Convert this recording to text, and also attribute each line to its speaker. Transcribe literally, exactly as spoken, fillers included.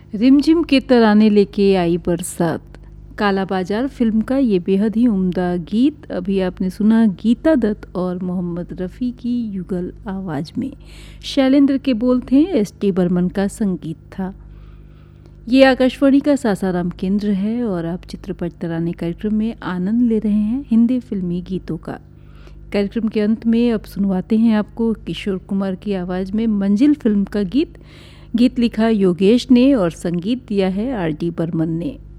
Speaker 1: रिमझिम के तराने लेके आई बरसात, काला बाजार फिल्म का ये बेहद ही उम्दा गीत अभी आपने सुना गीता दत्त और मोहम्मद रफ़ी की युगल आवाज़ में। शैलेंद्र के बोल थे, एस टी बर्मन का संगीत था। ये आकाशवाणी का सासाराम केंद्र है और आप चित्रपट तराने कार्यक्रम में आनंद ले रहे हैं हिंदी फिल्मी गीतों का। कार्यक्रम के अंत में अब सुनवाते हैं आपको किशोर कुमार की आवाज़ में मंजिल फिल्म का गीत। गीत लिखा योगेश ने और संगीत दिया है आर डी बर्मन ने।